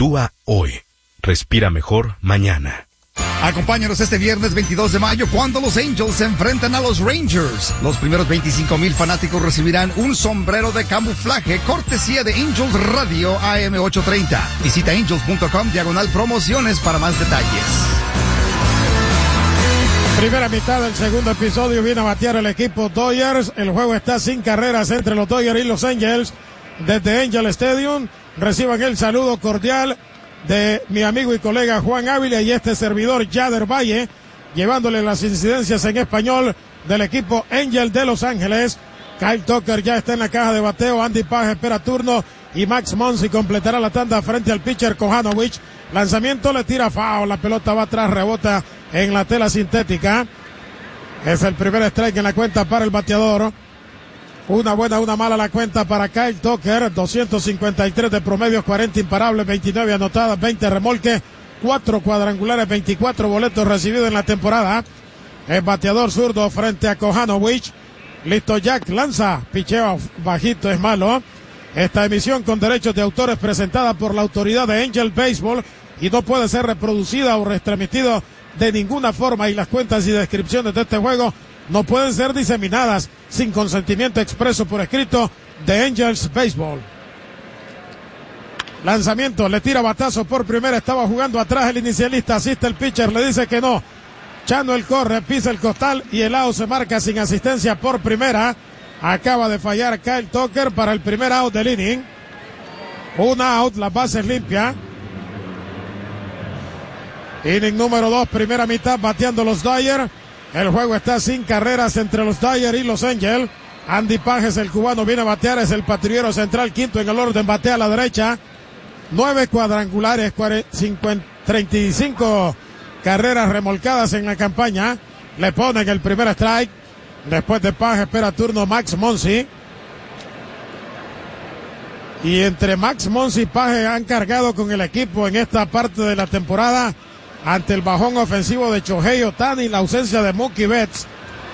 Actúa hoy. Respira mejor mañana. Acompáñanos este viernes 22 de mayo cuando los Angels se enfrenten a los Rangers. Los primeros 25,000 fanáticos recibirán un sombrero de camuflaje cortesía de Angels Radio AM 830. Visita angels.com/promociones para más detalles. Primera mitad del segundo episodio viene a batear el equipo Dodgers. El juego está sin carreras entre los Dodgers y los Angels. Desde Angel Stadium reciban el saludo cordial de mi amigo y colega Juan Ávila y este servidor Yader Valle, llevándole las incidencias en español del equipo Angel de Los Ángeles. Kyle Tucker ya está en la caja de bateo, Andy Page espera turno y Max Muncy completará la tanda frente al pitcher Kohanovic. Lanzamiento, le tira foul, la pelota va atrás, rebota en la tela sintética. Es el primer strike en la cuenta para el bateador. Una buena, una mala la cuenta para Kyle Tucker, 253 de promedio, 40 imparables, 29 anotadas, 20 remolques, 4 cuadrangulares, 24 boletos recibidos en la temporada. El bateador zurdo frente a Kohanovic. Listo Jack, lanza, picheo bajito, es malo. Esta emisión con derechos de autor es presentada por la autoridad de Angel Baseball y no puede ser reproducida o retransmitido de ninguna forma, y las cuentas y descripciones de este juego no pueden ser diseminadas sin consentimiento expreso por escrito de Angels Baseball. Lanzamiento, le tira batazo por primera, estaba jugando atrás el inicialista, asiste el pitcher, le dice que no. Chanuel corre, pisa el costal y el out se marca sin asistencia por primera. Acaba de fallar Kyle Tucker para el primer out del inning. Un out, la base es limpia. Inning número 2, primera mitad, bateando los Dodgers. El juego está sin carreras entre los Dodgers y los Angels. Andy Pages, el cubano, viene a batear, es el patrullero central, quinto en el orden, batea a la derecha. 9 cuadrangulares, 35 carreras remolcadas en la campaña. Le ponen el primer strike. Después de Pages espera turno Max Muncy. Y entre Max Muncy y Pages han cargado con el equipo en esta parte de la temporada ante el bajón ofensivo de Shohei Ohtani y la ausencia de Mookie Betts.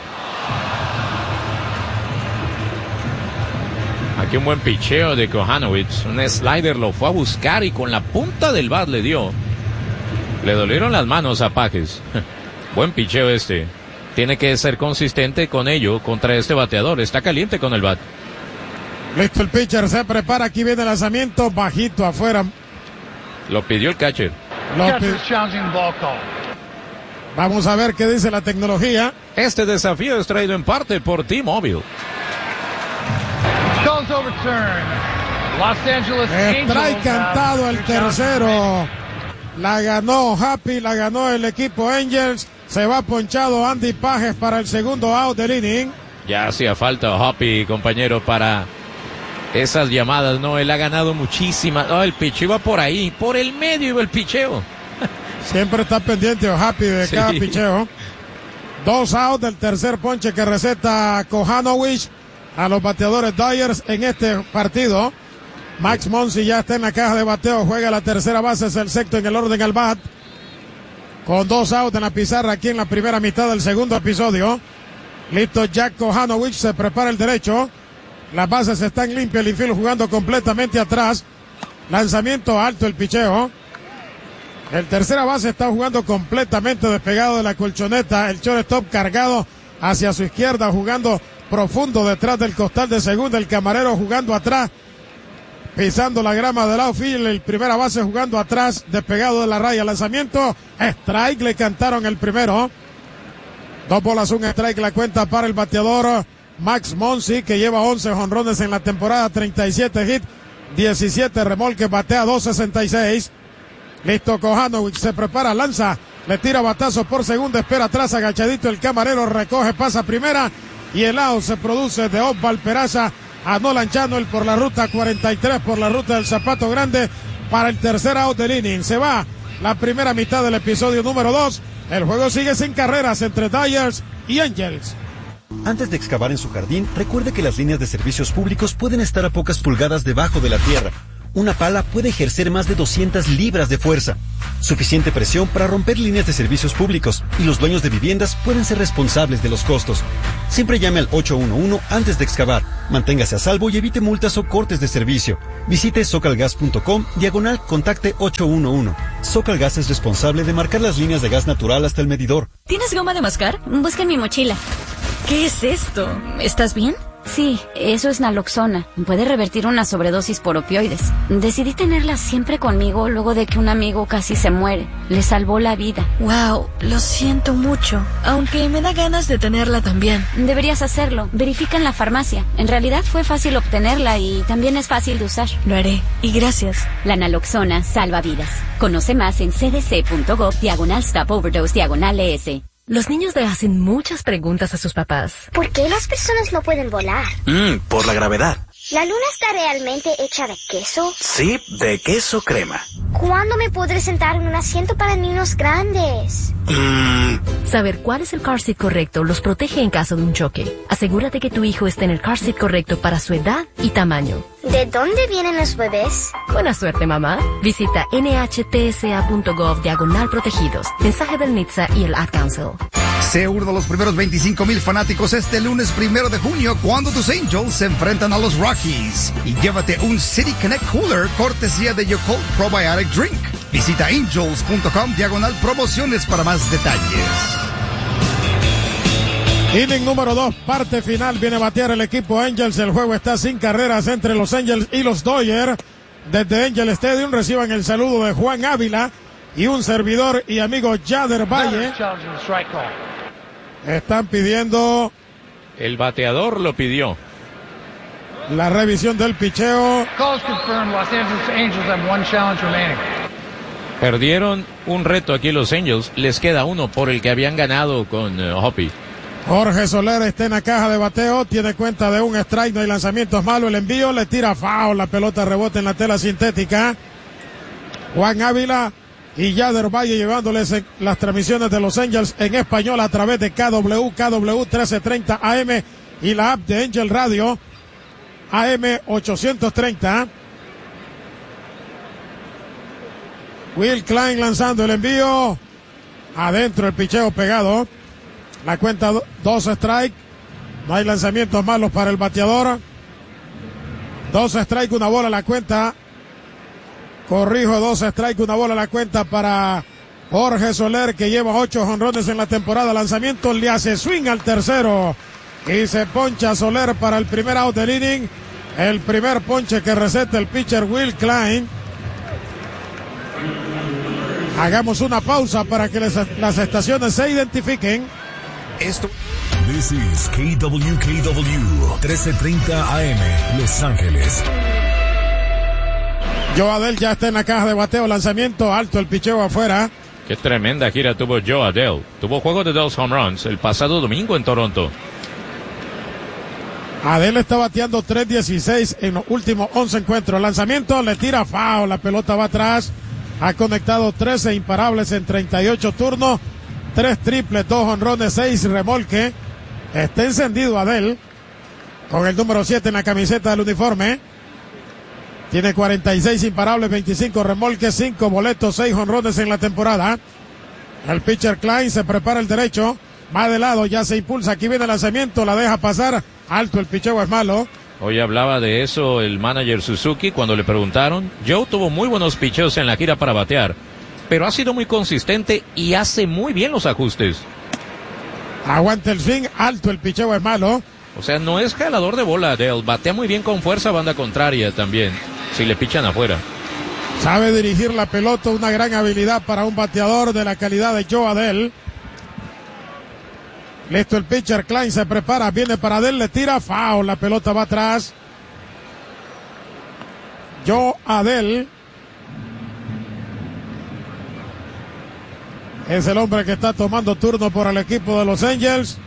Aquí un buen picheo de Kohanovic, un slider lo fue a buscar y con la punta del bat le dio. Le dolieron las manos a Pages. Buen picheo este. Tiene que ser consistente con ello contra este bateador, está caliente con el bat. Listo el pitcher, se prepara, aquí viene el lanzamiento, bajito afuera. Lo pidió el catcher. Vamos a ver qué dice la tecnología. Este desafío es traído en parte por T-Mobile. Strike cantado el tercero. La ganó Happy, la ganó el equipo Angels. Se va ponchado Andy Pages para el segundo out del inning. Ya hacía falta Happy, compañero, para esas llamadas, ¿no? Él ha ganado muchísimas. No, el picheo iba por ahí, por el medio iba el picheo. Siempre está pendiente Happy de cada picheo. 2 outs del tercer ponche que receta Kohanovic a los bateadores Dodgers en este partido. Max Muncy ya está en la caja de bateo, juega la tercera base, es el sexto en el orden al bat. Con 2 outs en la pizarra aquí en la primera mitad del segundo episodio. Listo Jack Kohanovic, se prepara el derecho. Las bases están limpias, el infield jugando completamente atrás. Lanzamiento alto el picheo. El tercera base está jugando completamente despegado de la colchoneta. El shortstop cargado hacia su izquierda, jugando profundo detrás del costal de segunda. El camarero jugando atrás, pisando la grama del outfield. El primera base jugando atrás, despegado de la raya. Lanzamiento, strike, le cantaron el primero. 2 bolas, un strike, la cuenta para el bateador Max Muncy, que lleva 11 jonrones en la temporada, 37 hits, 17 remolques, batea 2.66. Listo Kohanovic, se prepara, lanza, le tira batazo por segunda, espera atrás, agachadito el camarero, recoge, pasa primera y el out se produce de Osval Peraza a Nolan Chanuel por la ruta 43, por la ruta del Zapato Grande para el tercer out del inning. Se va la primera mitad del episodio número 2. El juego sigue sin carreras entre Dodgers y Angels. Antes de excavar en su jardín, recuerde que las líneas de servicios públicos pueden estar a pocas pulgadas debajo de la tierra. Una pala puede ejercer más de 200 libras de fuerza. Suficiente presión para romper líneas de servicios públicos, y los dueños de viviendas pueden ser responsables de los costos. Siempre llame al 811 antes de excavar. Manténgase a salvo y evite multas o cortes de servicio. Visite socalgas.com/contacte 811. Socalgas es responsable de marcar las líneas de gas natural hasta el medidor. ¿Tienes goma de mascar? Busca en mi mochila. ¿Qué es esto? ¿Estás bien? Sí, eso es naloxona. Puede revertir una sobredosis por opioides. Decidí tenerla siempre conmigo luego de que un amigo casi se muere. Le salvó la vida. Wow, lo siento mucho. Aunque me da ganas de tenerla también. Deberías hacerlo. Verifica en la farmacia. En realidad fue fácil obtenerla y también es fácil de usar. Lo haré. Y gracias. La naloxona salva vidas. Conoce más en cdc.gov/stop-overdose/ES. Los niños le hacen muchas preguntas a sus papás. ¿Por qué las personas no pueden volar? Por la gravedad. ¿La luna está realmente hecha de queso? Sí, de queso crema. ¿Cuándo me podré sentar en un asiento para niños grandes? Saber cuál es el car seat correcto los protege en caso de un choque. Asegúrate que tu hijo esté en el car seat correcto para su edad y tamaño. ¿De dónde vienen los bebés? Buena suerte, mamá. Visita nhtsa.gov/protegidos. Mensaje del NHTSA y el Ad Council. Sé uno de los primeros 25,000 fanáticos este lunes 1 de junio cuando tus Angels se enfrentan a los Rockies. Y llévate un City Connect Cooler cortesía de Yakult Probiotic Drink. Visita angels.com/promociones para más detalles. Inning número 2, parte final, viene a batear el equipo Angels. El juego está sin carreras entre los Angels y los Dodgers. Desde Angel Stadium reciban el saludo de Juan Ávila y un servidor y amigo Yader Valle. Están pidiendo... El bateador lo pidió. La revisión del picheo. Perdieron un reto aquí los Angels. Les queda uno por el que habían ganado con Hoppy. Jorge Soler está en la caja de bateo. Tiene cuenta de un strike. No hay lanzamientos malos. El envío le tira foul. La pelota rebota en la tela sintética. Juan Ávila y Yader Valle llevándoles las transmisiones de los Angels en español a través de KW 1330 AM y la app de Angel Radio AM 830. Will Klein lanzando el envío. Adentro el picheo pegado. La cuenta 2 strike. No hay lanzamientos malos para el bateador. 2 strike, una bola la cuenta. Corrijo, 2 strike, una bola la cuenta para Jorge Soler, que lleva 8 jonrones en la temporada. Lanzamiento, le hace swing al tercero y se poncha Soler para el primer out del inning. El primer ponche que receta el pitcher Will Klein. Hagamos una pausa para que las estaciones se identifiquen. Esto. This is KWKW 1330 AM, Los Ángeles. Joe Adell ya está en la caja de bateo. Lanzamiento alto, el picheo afuera. Qué tremenda gira tuvo Joe Adell. Tuvo juego de 2 home runs el pasado domingo en Toronto. Adell está bateando 3.16 en los últimos 11 encuentros. Lanzamiento, le tira foul. La pelota va atrás. Ha conectado 13 imparables en 38 turnos. 3 triples, 2 jonrones, 6 remolque. Está encendido Adell con el número 7 en la camiseta del uniforme. Tiene 46 imparables, 25 remolques, 5 boletos, 6 jonrones en la temporada. El pitcher Klein se prepara el derecho. Va de lado, ya se impulsa. Aquí viene el lanzamiento, la deja pasar. Alto, el picheo es malo. Hoy hablaba de eso el manager Suzuki cuando le preguntaron. Joe tuvo muy buenos picheos en la gira para batear, pero ha sido muy consistente y hace muy bien los ajustes. Aguanta el swing, alto, el picheo es malo. O sea, no es jalador de bola, Adell. Batea muy bien con fuerza, banda contraria también, si le pichan afuera. Sabe dirigir la pelota, una gran habilidad para un bateador de la calidad de Joe Adell. Listo el pitcher, Klein se prepara, viene para Adell, le tira foul, la pelota va atrás. Joe Adell es el hombre que está tomando turno por el equipo de los Angels.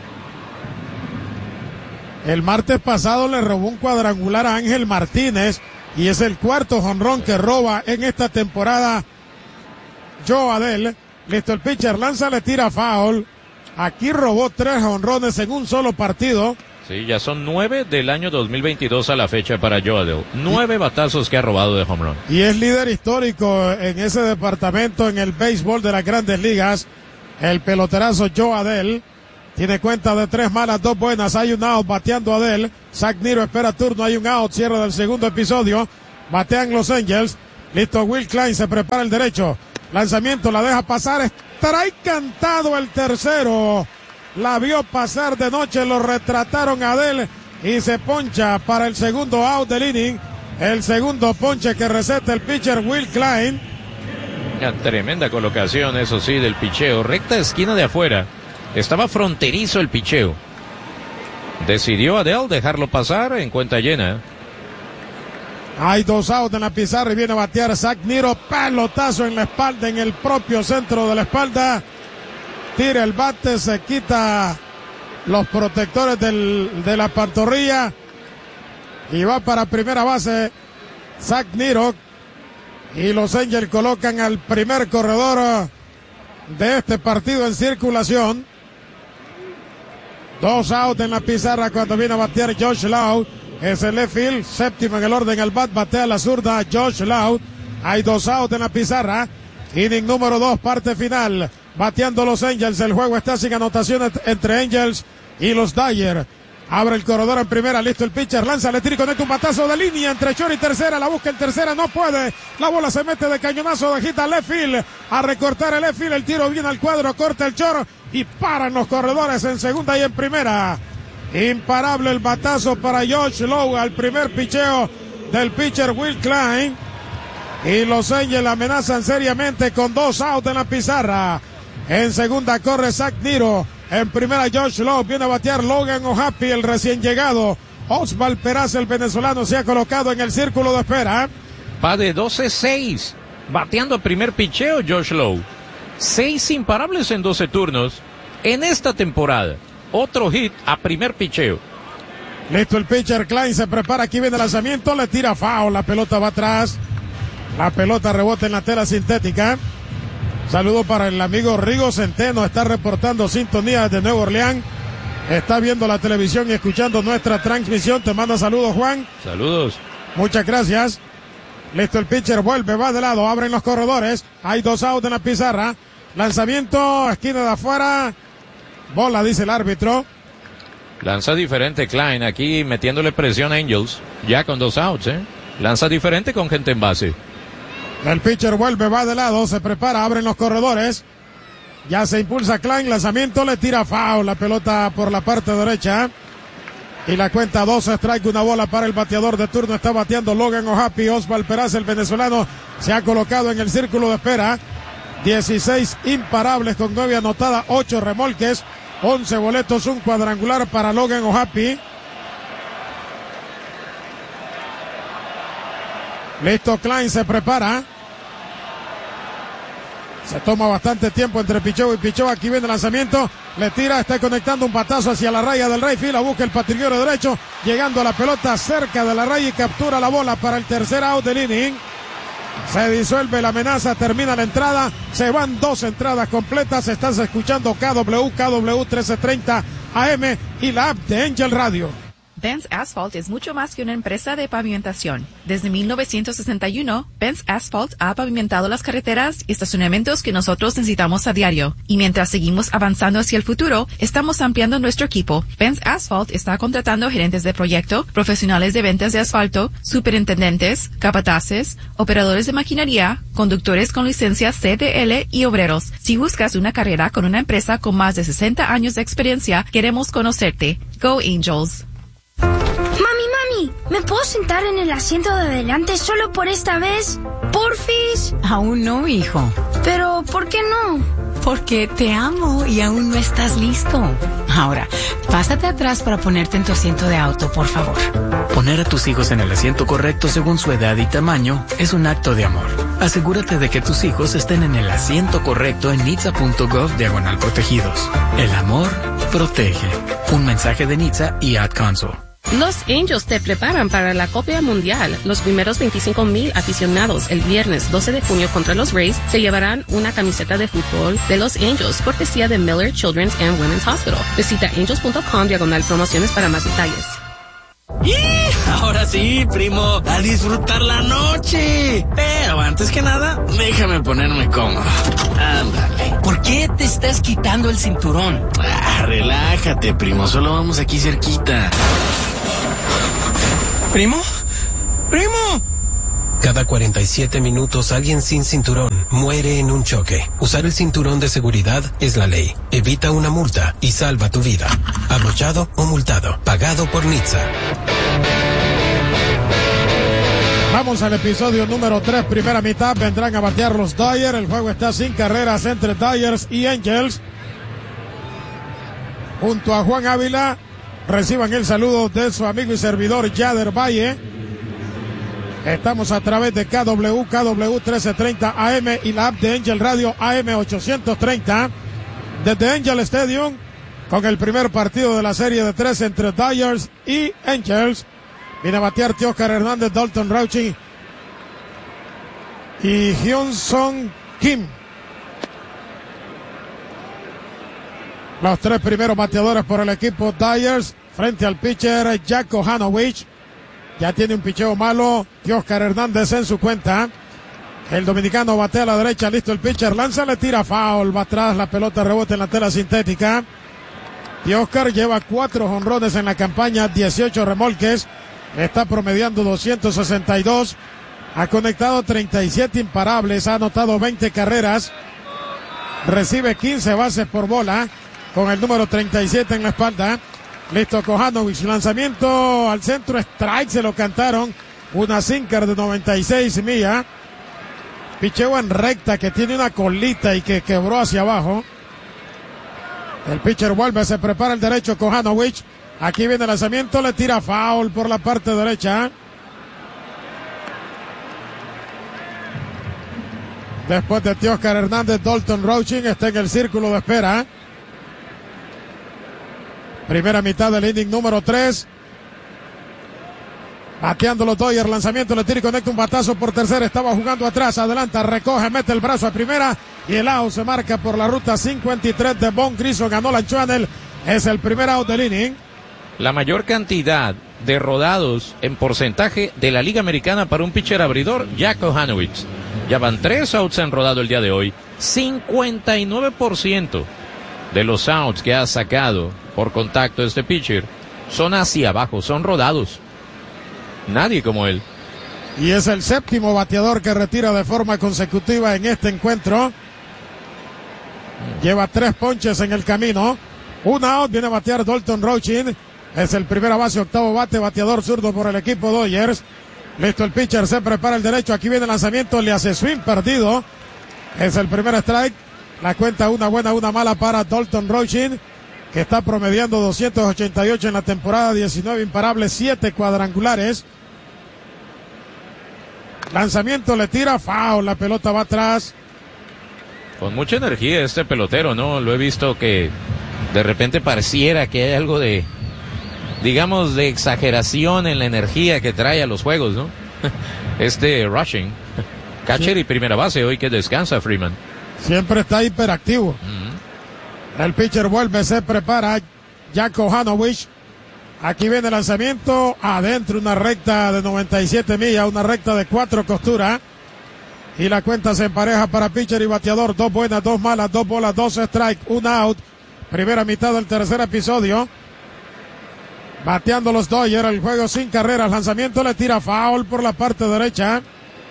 El martes pasado le robó un cuadrangular a Ángel Martínez y es el cuarto jonrón que roba en esta temporada Joe Adell. Listo el pitcher, lanza, le tira foul. Aquí robó 3 jonrones en un solo partido. Sí, ya son 9 del año 2022 a la fecha para Joe Adell. 9 batazos que ha robado de home run. Y es líder histórico en ese departamento en el béisbol de las Grandes Ligas. El peloterazo Joe Adell Tiene cuenta de 3 malas, 2 buenas. Hay un out bateando Adele. Zach Niro espera turno. Hay un out. Cierre del segundo episodio. Batean los Angels. Listo, Will Klein se prepara el derecho. Lanzamiento, la deja pasar. Strike cantado el tercero. La vio pasar de noche. Lo retrataron a Adele. Y se poncha para el segundo out del inning. El segundo ponche que receta el pitcher Will Klein. Una tremenda colocación, eso sí, del picheo. Recta esquina de afuera. Estaba fronterizo el picheo. Decidió Adele dejarlo pasar en cuenta llena. Hay 2 outs en la pizarra y viene a batear Zach Niro. Pelotazo en la espalda, en el propio centro de la espalda. Tira el bate, se quita los protectores de la pantorrilla. Y va para primera base Zach Niro. Y los Angels colocan al primer corredor de este partido en circulación. 2 outs en la pizarra cuando viene a batear Josh Loud. Es el left field, séptimo en el orden al bat, batea la zurda Josh Loud. Hay 2 outs en la pizarra. Inning número 2, parte final. Bateando los Angels, el juego está sin anotaciones entre Angels y los Dodgers. Abre el corredor en primera, listo el pitcher, lanza, le tira y conecta un batazo de línea entre short y tercera, la busca en tercera, no puede, la bola se mete de cañonazo, de hit al left field, a recortar el left field, el tiro viene al cuadro, corta el short y paran los corredores en segunda y en primera. Imparable el batazo para Josh Lowe al primer picheo del pitcher Will Klein. Y los Angels amenazan seriamente con 2 outs en la pizarra. En segunda corre Zach Niro. En primera Josh Lowe, viene a batear Logan O'Happy, el recién llegado. Osval Peraza, el venezolano, se ha colocado en el círculo de espera. Va de 12-6, bateando primer picheo Josh Lowe. 6 imparables en 12 turnos en esta temporada. Otro hit a primer picheo. Listo el pitcher Klein, se prepara, aquí viene el lanzamiento, le tira foul, la pelota va atrás. La pelota rebota en la tela sintética. Saludo para el amigo Rigo Centeno, está reportando sintonía desde Nueva Orleans. Está viendo la televisión y escuchando nuestra transmisión. Te manda saludos, Juan. Saludos. Muchas gracias. Listo el pitcher, vuelve, va de lado, abren los corredores. Hay 2 outs en la pizarra. Lanzamiento, esquina de afuera. Bola, dice el árbitro. Lanza diferente Klein, aquí metiéndole presión a Angels. Ya con 2 outs, Lanza diferente con gente en base. El pitcher vuelve, va de lado, se prepara, abren los corredores. Ya se impulsa Klein, lanzamiento, le tira foul, la pelota por la parte derecha. Y la cuenta 2, strike, una bola para el bateador de turno. Está bateando Logan O'Happy. Osval Peraza, el venezolano, se ha colocado en el círculo de espera. 16 imparables con 9 anotadas, 8 remolques, 11 boletos, un cuadrangular para Logan O'Happy. Listo, Klein se prepara. Se toma bastante tiempo entre picheo y picheo. Aquí viene el lanzamiento. Le tira, está conectando un batazo hacia la raya del right field. La busca el patrullero derecho. Llegando a la pelota cerca de la raya y captura la bola para el tercer out del inning. Se disuelve la amenaza, termina la entrada. Se van 2 entradas completas. Estás escuchando KW 1330 AM y la app de Angel Radio. Benz Asphalt es mucho más que una empresa de pavimentación. Desde 1961, Benz Asphalt ha pavimentado las carreteras y estacionamientos que nosotros necesitamos a diario. Y mientras seguimos avanzando hacia el futuro, estamos ampliando nuestro equipo. Benz Asphalt está contratando gerentes de proyecto, profesionales de ventas de asfalto, superintendentes, capataces, operadores de maquinaria, conductores con licencia CDL y obreros. Si buscas una carrera con una empresa con más de 60 años de experiencia, queremos conocerte. Go Angels. Mami, ¿me puedo sentar en el asiento de adelante solo por esta vez? ¿Porfis? Aún no, hijo. Pero, ¿por qué no? Porque te amo y aún no estás listo. Ahora, pásate atrás para ponerte en tu asiento de auto, por favor. Poner a tus hijos en el asiento correcto según su edad y tamaño es un acto de amor. Asegúrate de que tus hijos estén en el asiento correcto en nitsa.gov/protegidos. El amor protege. Un mensaje de Nitsa y Ad Council. Los Angels te preparan para la Copa Mundial. Los primeros 25,000 aficionados el viernes 12 de junio contra los Rays se llevarán una camiseta de fútbol de los Angels, cortesía de Miller Children's and Women's Hospital. Visita angels.com/promociones para más detalles. ¡Y! Ahora sí, primo, a disfrutar la noche. Pero antes que nada, déjame ponerme cómodo. Ándale. ¿Por qué te estás quitando el cinturón? Relájate, primo, solo vamos aquí cerquita. ¿Primo? ¡Primo! Cada 47 minutos alguien sin cinturón muere en un choque. Usar el cinturón de seguridad es la ley. Evita una multa y salva tu vida. Abrochado o multado. Pagado por NHTSA. Vamos al episodio número 3, primera mitad. Vendrán a batear los Dodgers. El juego está sin carreras entre Dodgers y Angels. Junto a Juan Ávila, reciban el saludo de su amigo y servidor Yader Valle. Estamos a través de KW 1330 AM y la app de Angel Radio AM 830 desde Angel Stadium con el primer partido de la serie de 3 entre Dodgers y Angels. Viene a batear Teoscar Hernández, Dalton Rauchi y Hyun-Sung Kim. Los 3 primeros bateadores por el equipo Dodgers frente al pitcher Jack Kohanowicz. Ya tiene un picheo malo Teoscar Hernández en su cuenta. El dominicano batea a la derecha, listo el pitcher, lanza, le tira foul, va atrás, la pelota rebota en la tela sintética. Teoscar lleva 4 jonrones en la campaña, 18 remolques, está promediando 262, ha conectado 37 imparables, ha anotado 20 carreras, recibe 15 bases por bola, con el número 37 en la espalda. Listo Kohanowicz, lanzamiento al centro, strike, se lo cantaron, una sinker de 96 millas, picheo en recta que tiene una colita y que quebró hacia abajo. El pitcher vuelve, se prepara el derecho Kohanowicz, aquí viene el lanzamiento, le tira foul por la parte derecha. Después de Teoscar Hernández, Dalton Rauchi está en el círculo de espera. Primera mitad del inning número 3. Bateando los Dodgers, lanzamiento, le tira y conecta un batazo por tercera. Estaba jugando atrás, adelanta, recoge, mete el brazo a primera. Y el out se marca por la ruta 53 de Von Grison. Ganó la Channel. Es el primer out del inning. La mayor cantidad de rodados en porcentaje de la Liga Americana para un pitcher abridor, Jack Kohanowicz. Ya van 3 outs en rodado el día de hoy. 59% de los outs que ha sacado por contacto este pitcher son hacia abajo, son rodados. Nadie como él. Y es el 7º bateador que retira de forma consecutiva en este encuentro. Lleva 3 ponches en el camino. Un out, viene a batear Dalton Rauchi. Es el primera base, octavo bate, bateador zurdo por el equipo Dodgers. Listo el pitcher, se prepara el derecho. Aquí viene el lanzamiento, le hace swing perdido. Es el primer strike. La cuenta una buena, una mala para Dalton Rauchi, que está promediando 288 en la temporada, 19 imparables, 7 cuadrangulares. Lanzamiento, le tira, foul, la pelota va atrás. Con mucha energía este pelotero, ¿no? Lo he visto que de repente pareciera que hay algo de, digamos, de exageración en la energía que trae a los juegos, ¿no? Rushing, catcher y primera base, hoy que descansa Freeman. Siempre está hiperactivo. El pitcher vuelve, se prepara Jack Kohanowicz. Aquí viene el lanzamiento, adentro una recta de 97 millas, una recta de 4 costuras. Y la cuenta se empareja para pitcher y bateador. 2 buenas, 2 malas, 2 bolas, 2 strikes, 1 out. Primera mitad del tercer episodio. Bateando los Dodgers, el juego sin carreras. Lanzamiento, le tira foul por la parte derecha.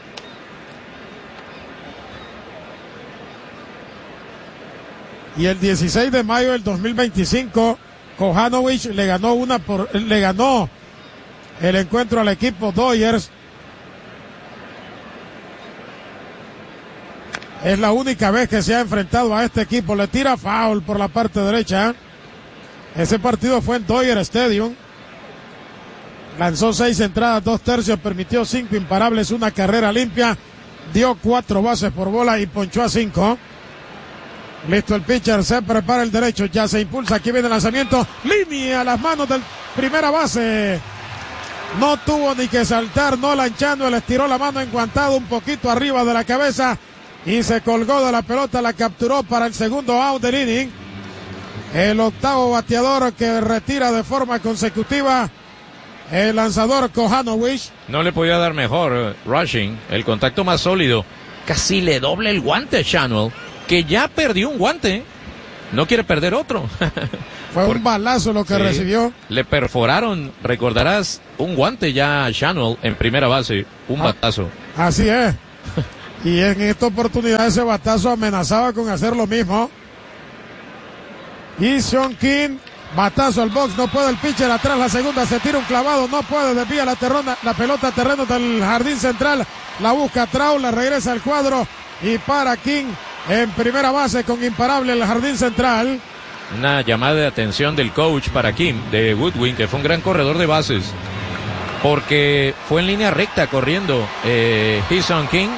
Y el 16 de mayo del 2025, Kohanowicz le ganó el encuentro al equipo Dodgers. Es la única vez que se ha enfrentado a este equipo. Le tira foul por la parte derecha. Ese partido fue en Dodger Stadium. Lanzó 6 entradas, 2 tercios, permitió 5 imparables, una carrera limpia, dio 4 bases por bola y ponchó a 5. Listo el pitcher, se prepara el derecho, ya se impulsa, aquí viene el lanzamiento, línea a las manos del primera base. No tuvo ni que saltar, no lanchando, él estiró la mano enguantado un poquito arriba de la cabeza y se colgó de la pelota, la capturó para el segundo out del inning. El octavo bateador que retira de forma consecutiva el lanzador Kohanowicz. No le podía dar mejor rushing, el contacto más sólido. Casi le doble el guante a Shanwell, que ya perdió un guante. No quiere perder otro. Fue un balazo lo que recibió. Le perforaron, recordarás, un guante ya a Shanwell en primera base. Un batazo. Así es. Y en esta oportunidad ese batazo amenazaba con hacer lo mismo. Y Sean King, batazo al box, no puede el pitcher atrás, la segunda se tira un clavado, no puede, desvía la pelota a terreno del jardín central, la busca Trout, la regresa al cuadro y para King en primera base con imparable el jardín central. Una llamada de atención del coach para Kim, de Goodwin, que fue un gran corredor de bases, porque fue en línea recta corriendo Sean King.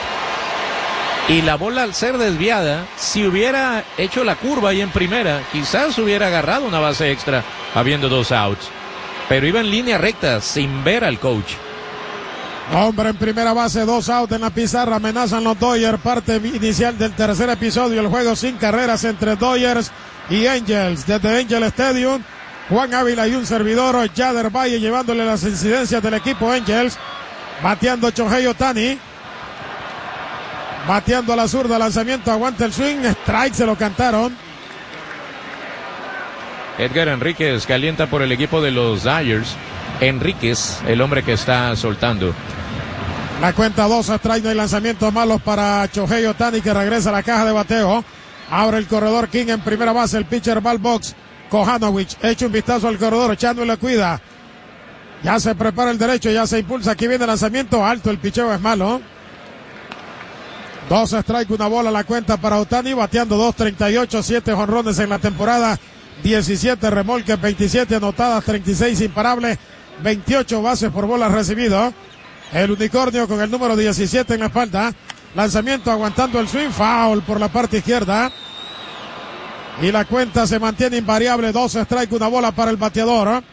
Y la bola, al ser desviada, si hubiera hecho la curva ahí en primera, quizás hubiera agarrado una base extra, habiendo 2 outs. Pero iba en línea recta, sin ver al coach. Hombre en primera base, 2 outs en la pizarra, amenazan los Dodgers, parte inicial del tercer episodio, el juego sin carreras entre Dodgers y Angels. Desde Angel Stadium, Juan Ávila y un servidor, Yader Valle, llevándole las incidencias del equipo Angels, bateando Shohei Ohtani. Bateando a la zurda, lanzamiento, aguanta el swing, strike, se lo cantaron. Edgar Enríquez calienta por el equipo de los Dodgers. Enríquez, el hombre que está soltando. La cuenta 2, strike, no hay lanzamientos malos para Shohei Ohtani, que regresa a la caja de bateo. Abre el corredor King en primera base, el pitcher va al box. Kohanowicz, echa un vistazo al corredor, Chandler le cuida. Ya se prepara el derecho, ya se impulsa, aquí viene el lanzamiento, alto, el picheo es malo. 2 strike, una bola, la cuenta para Ohtani, bateando 2.38, 7 jonrones en la temporada, 17 remolques, 27 anotadas, 36 imparables, 28 bases por bolas recibido. El unicornio con el número 17 en la espalda, lanzamiento aguantando el swing, foul por la parte izquierda. Y la cuenta se mantiene invariable, 2 strike, una bola para el bateador.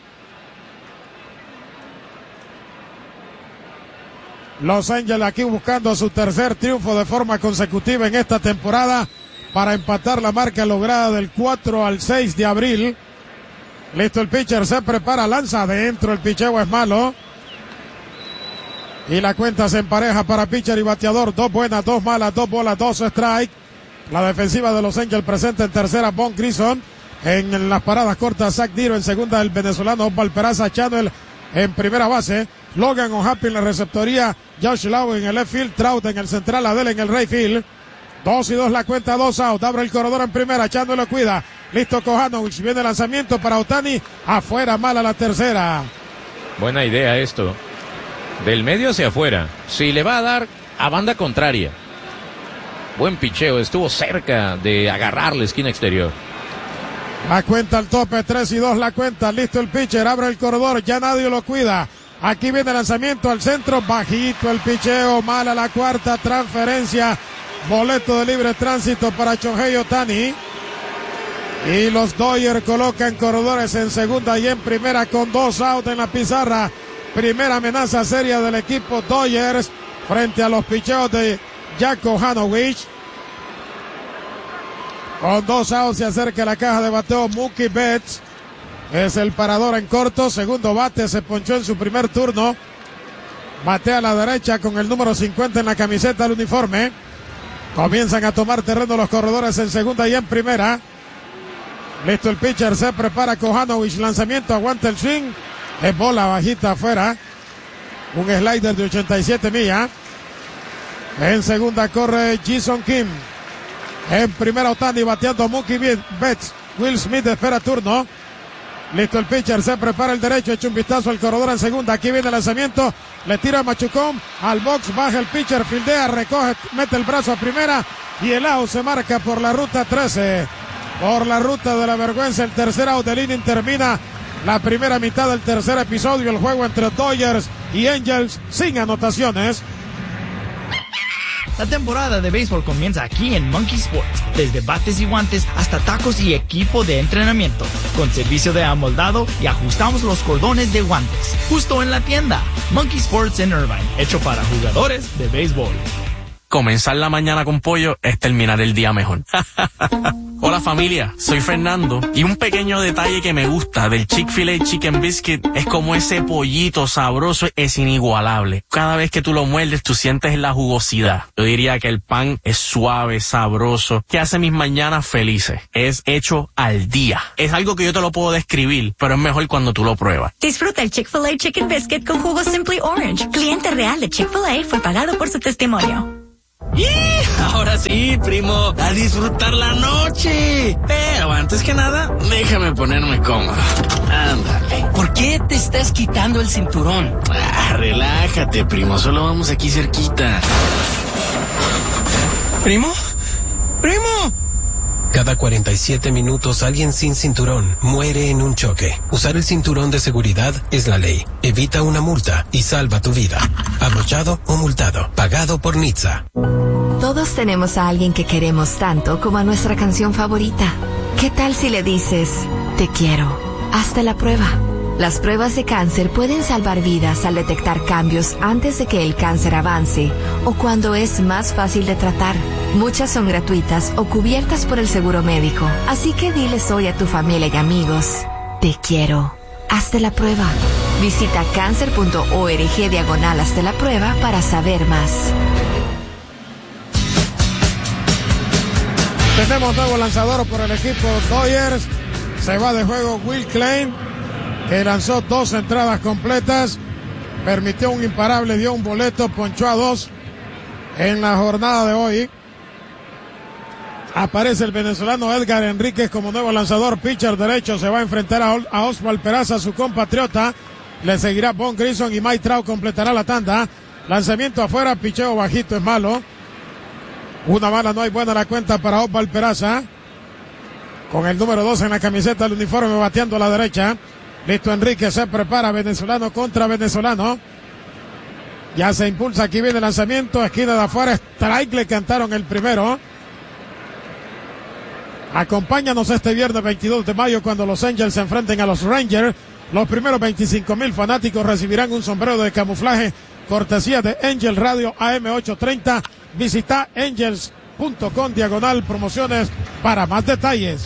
Los Angels aquí buscando su tercer triunfo de forma consecutiva en esta temporada para empatar la marca lograda del 4 al 6 de abril. Listo el pitcher, se prepara, lanza adentro, el picheo es malo. Y la cuenta se empareja para pitcher y bateador, 2 buenas, 2 malas, 2 bolas, 2 strike. La defensiva de los Angels presenta en tercera Von Grison, en las paradas cortas Zach Diro, en segunda el venezolano Osval Peraza, Channel en primera base. Logan O'Happy en la receptoría, Josh Lowe en el left field, Trout en el central, Adele en el right field. 2-2 la cuenta, 2 out, abre el corredor en primera, Chando lo cuida. Listo Kohanowicz, viene el lanzamiento para Ohtani, afuera, mala la tercera. Buena idea esto, del medio hacia afuera, si le va a dar a banda contraria. Buen picheo, estuvo cerca de agarrar la esquina exterior. La cuenta al tope, 3-2 la cuenta, listo el pitcher, abre el corredor, ya nadie lo cuida. Aquí viene el lanzamiento al centro, bajito el picheo, mala la cuarta, transferencia, boleto de libre tránsito para Shohei Ohtani. Y los Dodgers colocan corredores en segunda y en primera con 2 outs en la pizarra. Primera amenaza seria del equipo Dodgers frente a los picheos de Jack Kohanowicz. Con 2 outs se acerca a la caja de bateo Mookie Betts. Es el parador en corto, segundo bate, se ponchó en su primer turno. Batea a la derecha con el número 50 en la camiseta del uniforme. Comienzan a tomar terreno los corredores en segunda y en primera. Listo el pitcher, se prepara Kohanowicz, lanzamiento, aguanta el swing. Es bola bajita afuera. Un slider de 87 millas. En segunda corre Jason Kim. En primera Ohtani bateando Mookie Betts. Will Smith espera turno. Listo el pitcher, se prepara el derecho, echa un vistazo al corredor en segunda, aquí viene el lanzamiento, le tira a Machucón, al box, baja el pitcher, fildea, recoge, mete el brazo a primera y el out se marca por la ruta 13, por la ruta de la vergüenza. El tercer out del inning termina la primera mitad del tercer episodio, el juego entre Dodgers y Angels sin anotaciones. La temporada de béisbol comienza aquí en Monkey Sports, desde bates y guantes hasta tacos y equipo de entrenamiento, con servicio de amoldado y ajustamos los cordones de guantes, justo en la tienda. Monkey Sports en Irvine, hecho para jugadores de béisbol. comenzar la mañana con pollo es terminar el día mejor. Hola familia, soy Fernando y un pequeño detalle que me gusta del Chick-fil-A Chicken Biscuit es como ese pollito sabroso es inigualable. Cada vez que tú lo muerdes tú sientes la jugosidad. Yo diría que el pan es suave, sabroso, que hace mis mañanas felices. Es hecho al día. Es algo que yo te lo puedo describir, pero es mejor cuando tú lo pruebas. Disfruta el Chick-fil-A Chicken Biscuit con jugo Simply Orange. Cliente real de Chick-fil-A fue pagado por su testimonio. ¡Y! Ahora sí, primo, a disfrutar la noche. Pero antes que nada, déjame ponerme cómodo. Ándale. ¿Por qué te estás quitando el cinturón? Relájate, primo, solo vamos aquí cerquita. ¿Primo? ¡Primo! Cada 47 minutos alguien sin cinturón muere en un choque. Usar el cinturón de seguridad es la ley. Evita una multa y salva tu vida. Abrochado o multado. Pagado por NHTSA. Todos tenemos a alguien que queremos tanto como a nuestra canción favorita. ¿Qué tal si le dices, te quiero? Hazte la prueba. Las pruebas de cáncer pueden salvar vidas al detectar cambios antes de que el cáncer avance o cuando es más fácil de tratar. Muchas son gratuitas o cubiertas por el seguro médico. Así que diles hoy a tu familia y amigos, te quiero. Hazte la prueba. Visita cancer.org/hazte la prueba para saber más. Tenemos nuevo lanzador por el equipo Dodgers. Se va de juego Will Klein, que lanzó 2 entradas completas, permitió un imparable, dio un boleto, ponchó a 2 en la jornada de hoy. Aparece el venezolano Edgar Enríquez como nuevo lanzador, pitcher derecho, se va a enfrentar a Oswald Peraza, su compatriota. Le seguirá Von Grissom y Mike Trout completará la tanda. Lanzamiento afuera, picheo bajito, es malo. Una bala, no hay buena la cuenta para Oswald Peraza. Con el número 2 en la camiseta, el uniforme bateando a la derecha. Listo, Enríquez se prepara, venezolano contra venezolano. Ya se impulsa, aquí viene el lanzamiento, esquina de afuera, strike, le cantaron el primero. Acompáñanos este viernes 22 de mayo cuando los Angels se enfrenten a los Rangers. Los primeros 25,000 fanáticos recibirán un sombrero de camuflaje cortesía de Angel Radio AM 830. Visita angels.com/promociones para más detalles.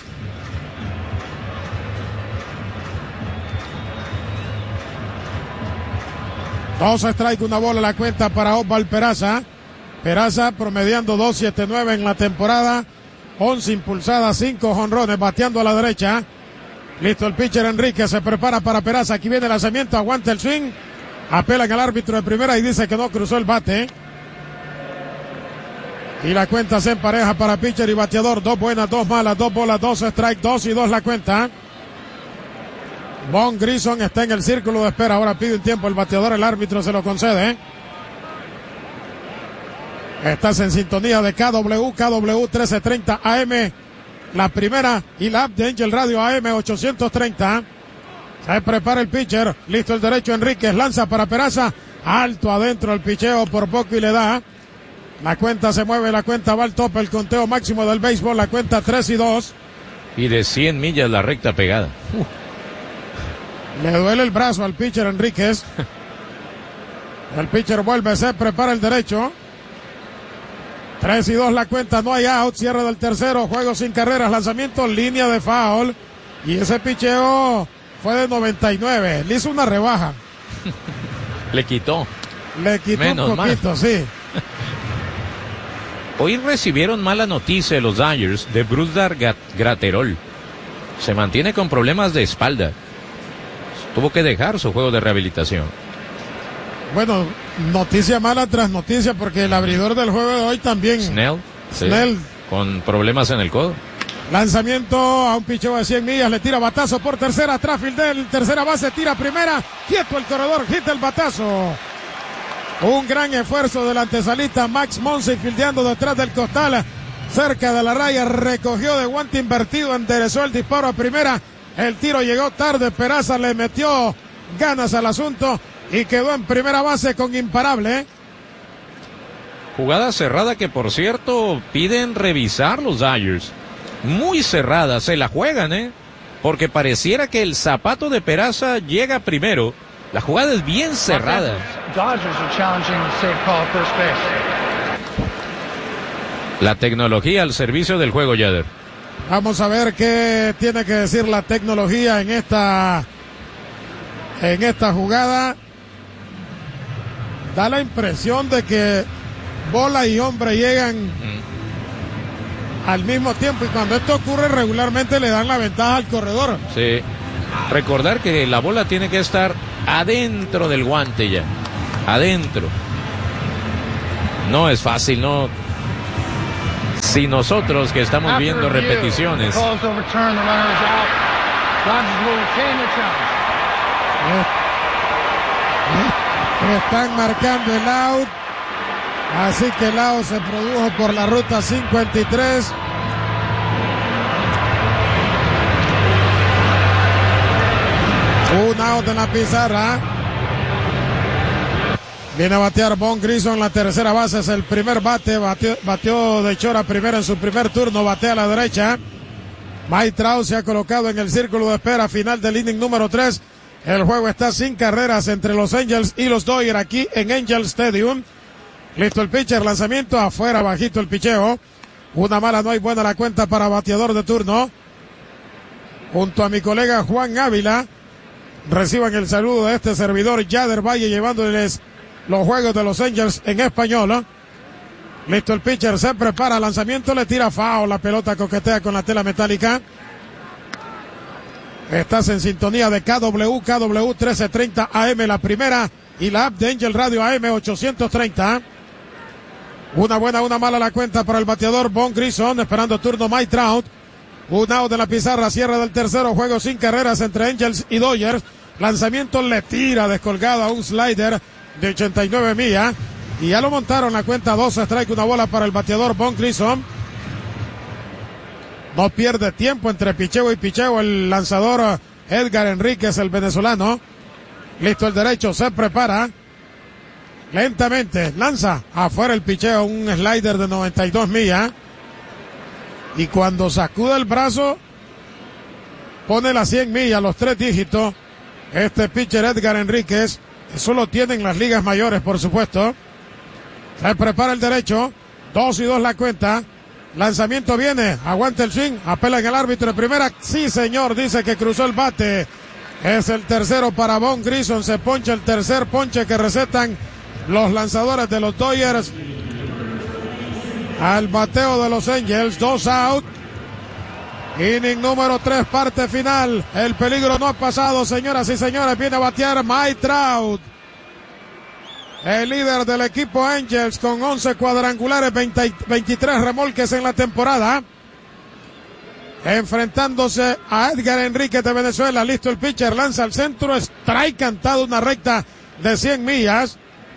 Dos strike, una bola la cuenta para Oswald Peraza. Peraza promediando 2.79 en la temporada. 11 impulsadas, 5 jonrones, bateando a la derecha. Listo el pitcher Enrique, se prepara para Peraza. Aquí viene el lanzamiento, aguanta el swing. Apelan al árbitro de primera y dice que no cruzó el bate. Y la cuenta se empareja para pitcher y bateador. 2 buenas, 2 malas, 2 bolas, 2 strike, 2-2 la cuenta. Von Grissom está en el círculo de espera. Ahora pide un tiempo el bateador, el árbitro se lo concede. Estás en sintonía de KW 1330 AM, la primera, y la app de Angel Radio AM 830. Se prepara el pitcher, listo el derecho Enríquez, lanza para Peraza, alto adentro el picheo por poco y le da. La cuenta se mueve, la cuenta va al tope, el conteo máximo del béisbol, la cuenta 3-2. Y de 100 millas la recta pegada. Le duele el brazo al pitcher Enríquez. El pitcher vuelve, se prepara el derecho. 3-2 la cuenta, no hay out, cierre del tercero, juego sin carreras, lanzamiento, línea de foul. Y ese picheo fue de 99, le hizo una rebaja. Le quitó. Menos un poquito, mal. Sí. Hoy recibieron mala noticia los Dodgers de Brusdar Graterol. Se mantiene con problemas de espalda. Tuvo que dejar su juego de rehabilitación. Bueno, noticia mala tras noticia porque el abridor del juego de hoy también. Snell. Sí, con problemas en el codo. Lanzamiento a un picheo de 100 millas, le tira batazo por tercera, Trafildel, tercera base, tira primera, quieto el corredor, quita el batazo. Un gran esfuerzo del antesalita Max Monsi fildeando detrás del costal, cerca de la raya, recogió de guante invertido, enderezó el disparo a primera, el tiro llegó tarde, Peraza le metió ganas al asunto y quedó en primera base con imparable. Jugada cerrada que por cierto piden revisar los Dodgers. Muy cerrada, se la juegan, porque pareciera que el zapato de Peraza llega primero. La jugada es bien cerrada. La tecnología al servicio del juego, Yader. Vamos a ver qué tiene que decir la tecnología en esta jugada. Da la impresión de que bola y hombre llegan al mismo tiempo, y cuando esto ocurre regularmente le dan la ventaja al corredor. Sí. Recordar que la bola tiene que estar adentro del guante ya. Adentro. No es fácil, no. Si nosotros que estamos viendo repeticiones. Están marcando el out. Así que el out se produjo por la ruta 53. Un out en la pizarra. Viene a batear Von Grison, la tercera base, es el primer bate. Bateó de Chora primero en su primer turno, batea a la derecha. Mike Trout se ha colocado en el círculo de espera final del inning número 3. El juego está sin carreras entre los Angels y los Dodgers aquí en Angel Stadium. Listo el pitcher, lanzamiento afuera, bajito el picheo. Una mala, no hay buena la cuenta para bateador de turno. Junto a mi colega Juan Ávila, reciban el saludo de este servidor Yader Valle, llevándoles los juegos de los Angels en español. Listo el pitcher, se prepara, lanzamiento, le tira foul, la pelota coquetea con la tela metálica. Estás en sintonía de KW 1330 AM, la primera, y la app de Angel Radio AM 830. Una buena, una mala la cuenta para el bateador Von Grison, esperando turno Mike Trout. Un out de la pizarra, cierre del tercero, juego sin carreras entre Angels y Dodgers. Lanzamiento, le tira descolgado a un slider de 89 millas. Y ya lo montaron, la cuenta 2 strike, una bola para el bateador Von Grison. No pierde tiempo entre picheo y picheo el lanzador Edgar Enríquez, el venezolano. Listo el derecho, se prepara. Lentamente, lanza afuera el picheo, un slider de 92 millas. Y cuando sacude el brazo, pone las 100 millas, los 3 dígitos. Este pitcher Edgar Enríquez, eso lo tiene en las ligas mayores, por supuesto. Se prepara el derecho, 2-2 la cuenta. Lanzamiento viene, aguanta el swing, apela en el árbitro de primera. Sí, señor, dice que cruzó el bate. Es el tercero para Von Grison, se poncha el tercer ponche que recetan los lanzadores de los Dodgers al bateo de los Angels. 2 out. Inning número 3, parte final. El peligro no ha pasado, señoras y señores. Viene a batear Mike Trout, el líder del equipo Angels, con 11 cuadrangulares, 23 remolques en la temporada. Enfrentándose a Edgar Enríquez de Venezuela. Listo el pitcher, lanza al centro, strike cantado, una recta de 100 millas.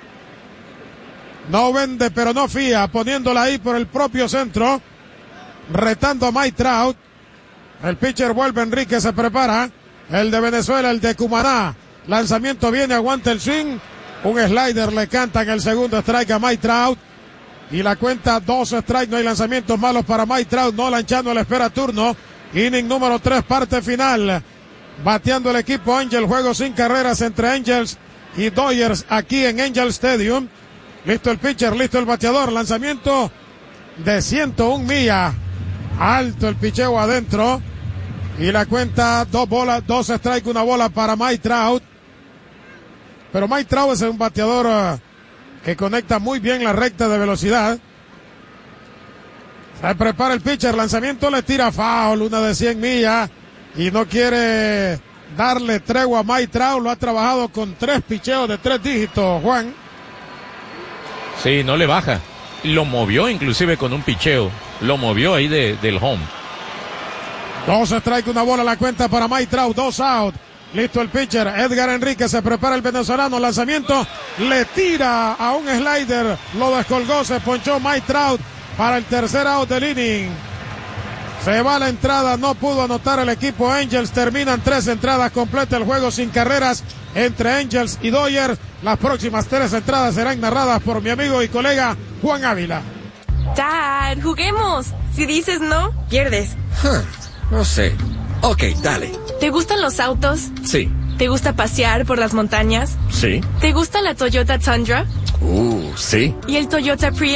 No vende, pero no fía, poniéndola ahí por el propio centro, retando a Mike Trout. El pitcher vuelve, Enríquez se prepara. El de Venezuela, el de Cumaná. Lanzamiento viene, aguanta el swing. Un slider le canta en el segundo strike a Mike Trout. Y la cuenta 2 strike, no hay lanzamientos malos para Mike Trout. Nolan Chano le espera turno. Inning número 3, parte final. Bateando el equipo Angel, juego sin carreras entre Angels y Dodgers aquí en Angel Stadium. Listo el pitcher, listo el bateador. Lanzamiento de 101 millas. Alto el picheo adentro. Y la cuenta 2 bolas, 2 strike, una bola para Mike Trout. Pero Mike Trout es un bateador que conecta muy bien la recta de velocidad. Se prepara el pitcher, lanzamiento, le tira foul, una de 100 millas. Y no quiere darle tregua a Mike Trout. Lo ha trabajado con 3 picheos de 3 dígitos, Juan. Sí, no le baja. Lo movió inclusive con un picheo. Lo movió ahí del home. 2 strike, una bola la cuenta para Mike Trout, 2 out. Listo el pitcher, Edgar Enríquez, se prepara el venezolano, lanzamiento, le tira a un slider, lo descolgó, se ponchó Mike Trout para el tercer out del inning. Se va la entrada, no pudo anotar el equipo Angels, terminan 3 entradas, completa el juego sin carreras entre Angels y Dodgers. Las próximas 3 entradas serán narradas por mi amigo y colega Juan Ávila. Dad, juguemos. Si dices no, pierdes. No sé. Ok, dale. ¿Te gustan los autos? Sí. ¿Te gusta pasear por las montañas? Sí. ¿Te gusta la Toyota Tundra? Sí. ¿Y el Toyota Prius?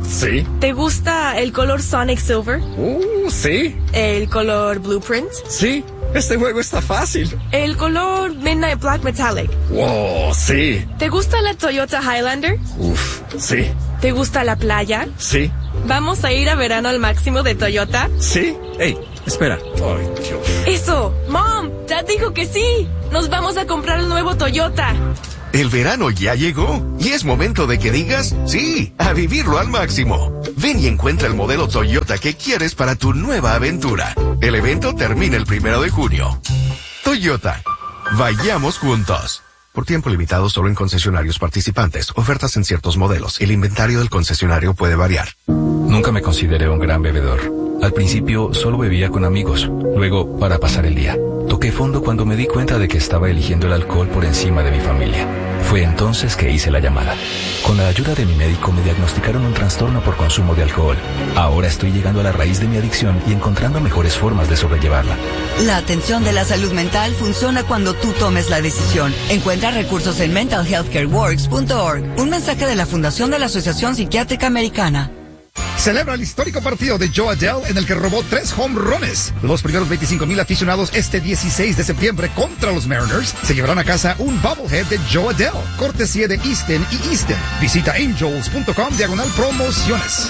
Sí. ¿Te gusta el color Sonic Silver? Sí. ¿El color Blueprint? Sí. Este juego está fácil. ¿El color Midnight Black Metallic? Wow, sí. ¿Te gusta la Toyota Highlander? Sí. ¿Te gusta la playa? Sí. ¿Vamos a ir a verano al máximo de Toyota? Sí. Hey, espera. Ay, Dios. Eso. Mom, Dad dijo que sí. Nos vamos a comprar el nuevo Toyota. El verano ya llegó y es momento de que digas sí, a vivirlo al máximo. Ven y encuentra el modelo Toyota que quieres para tu nueva aventura. El evento termina el 1 de junio. Toyota. Vayamos juntos. Por tiempo limitado solo en concesionarios participantes. Ofertas en ciertos modelos. El inventario del concesionario puede variar. Nunca me consideré un gran bebedor. Al principio solo bebía con amigos, luego para pasar el día. Toqué fondo cuando me di cuenta de que estaba eligiendo el alcohol por encima de mi familia. Fue entonces que hice la llamada. Con la ayuda de mi médico me diagnosticaron un trastorno por consumo de alcohol. Ahora estoy llegando a la raíz de mi adicción y encontrando mejores formas de sobrellevarla. La atención de la salud mental funciona cuando tú tomes la decisión. Encuentra recursos en mentalhealthcareworks.org. Un mensaje de la Fundación de la Asociación Psiquiátrica Americana. Celebra el histórico partido de Joe Adell en el que robó 3 home runs. Los primeros 25,000 aficionados este 16 de septiembre contra los Mariners se llevarán a casa un bobblehead de Joe Adell, cortesía de Easton y Easton. Visita angels.com/promociones.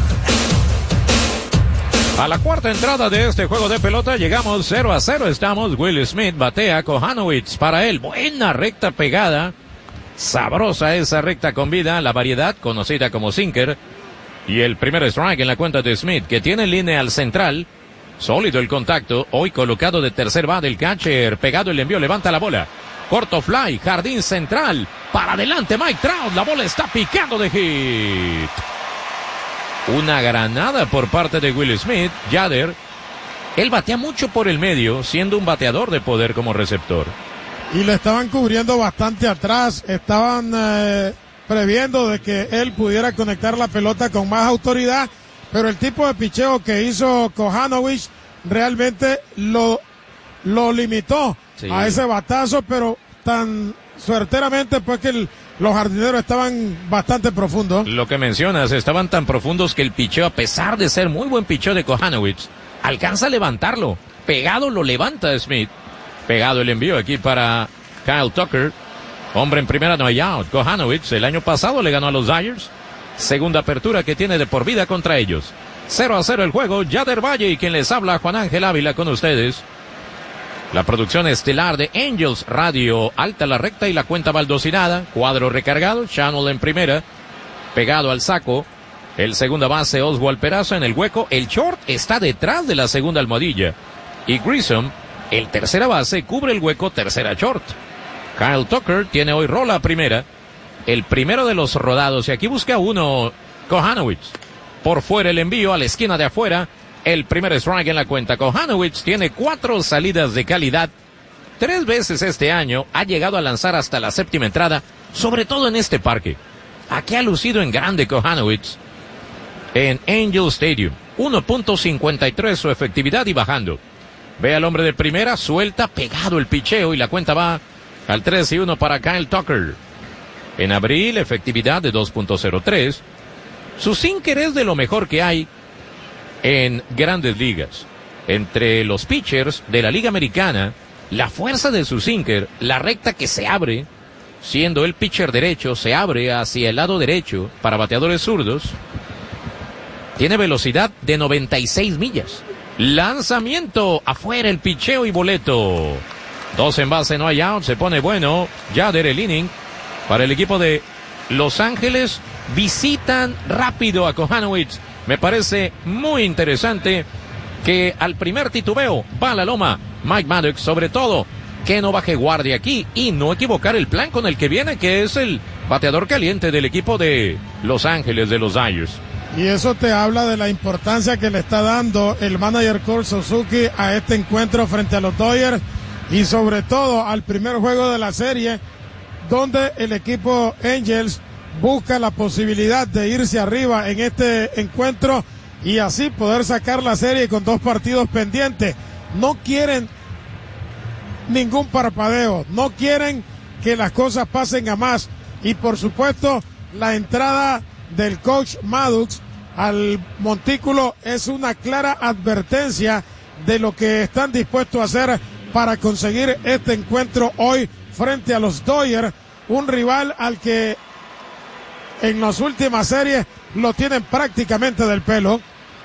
A la cuarta entrada de este juego de pelota llegamos 0-0. Estamos. Will Smith batea Kohanowitz para él. Buena recta pegada. Sabrosa esa recta con vida. La variedad conocida como sinker. Y el primer strike en la cuenta de Smith, que tiene línea al central. Sólido el contacto. Hoy colocado de tercer base el catcher. Pegado el envío, levanta la bola. Corto fly, jardín central. Para adelante Mike Trout. La bola está picando de hit. Una granada por parte de Will Smith. Yader. Él batea mucho por el medio, siendo un bateador de poder como receptor. Y le estaban cubriendo bastante atrás. Estaban previendo de que él pudiera conectar la pelota con más autoridad, pero el tipo de picheo que hizo Kohanowicz realmente lo limitó a ese batazo, pero tan certeramente pues que los jardineros estaban bastante profundos. Lo que mencionas, estaban tan profundos que el picheo, a pesar de ser muy buen picheo de Kohanowicz, alcanza a levantarlo. Pegado lo levanta Smith. Pegado el envío aquí para Kyle Tucker. Hombre en primera, no hay out. Kohanowicz el año pasado le ganó a los Dodgers. Segunda apertura que tiene de por vida contra ellos. 0-0 el juego. Yader Valle y quien les habla, Juan Ángel Ávila, con ustedes. La producción estelar de Angels Radio. Alta la recta y la cuenta baldocinada. Cuadro recargado. Channel en primera. Pegado al saco. El segunda base Oswald Peraza en el hueco. El short está detrás de la segunda almohadilla. Y Grissom, el tercera base, cubre el hueco tercera short. Kyle Tucker tiene hoy rola primera. El primero de los rodados. Y aquí busca uno Kohanowicz. Por fuera el envío a la esquina de afuera. El primer strike en la cuenta. Kohanowicz tiene 4 salidas de calidad. 3 veces este año ha llegado a lanzar hasta la séptima entrada. Sobre todo en este parque. Aquí ha lucido en grande Kohanowicz. En Angel Stadium. 1.53 su efectividad y bajando. Ve al hombre de primera. Suelta pegado el picheo y la cuenta va al 3-1 para Kyle Tucker. En abril, efectividad de 2.03. Su sinker es de lo mejor que hay en grandes ligas. Entre los pitchers de la Liga Americana, la fuerza de su sinker, la recta que se abre, siendo el pitcher derecho, se abre hacia el lado derecho para bateadores zurdos. Tiene velocidad de 96 millas. Lanzamiento afuera, el picheo y boleto. 2 en base, no hay out, se pone bueno. Yader el inning para el equipo de Los Ángeles. Visitan rápido a Kohanowicz. Me parece muy interesante que al primer titubeo va a la loma Mike Maddox, sobre todo que no baje guardia aquí y no equivocar el plan con el que viene, que es el bateador caliente del equipo de Los Ángeles de los Dodgers. Y eso te habla de la importancia que le está dando el manager Cole Suzuki a este encuentro frente a los Dodgers. Y sobre todo al primer juego de la serie, donde el equipo Angels busca la posibilidad de irse arriba en este encuentro y así poder sacar la serie con 2 partidos pendientes. No quieren ningún parpadeo, no quieren que las cosas pasen a más. Y por supuesto, la entrada del coach Maddox al montículo es una clara advertencia de lo que están dispuestos a hacer para conseguir este encuentro hoy frente a los Dodgers, un rival al que en las últimas series lo tienen prácticamente del pelo.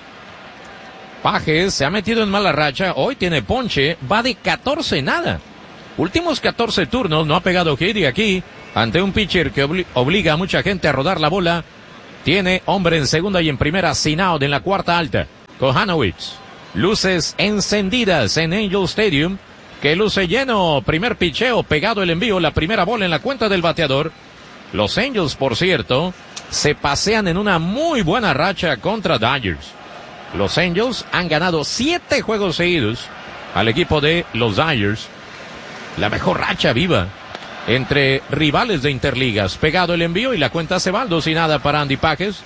Pages se ha metido en mala racha, hoy tiene ponche, va de 14-0. Últimos 14 turnos, no ha pegado hit y aquí, ante un pitcher que obliga a mucha gente a rodar la bola, tiene hombre en segunda y en primera, sin out en la cuarta alta. Kohanowicz, luces encendidas en Angel Stadium, que luce lleno, primer picheo, pegado el envío, la primera bola en la cuenta del bateador. Los Angels, por cierto, se pasean en una muy buena racha contra Dodgers. Los Angels han ganado 7 juegos seguidos al equipo de los Dodgers. La mejor racha viva entre rivales de interligas. Pegado el envío y la cuenta se va 2-0 para Andy Pages.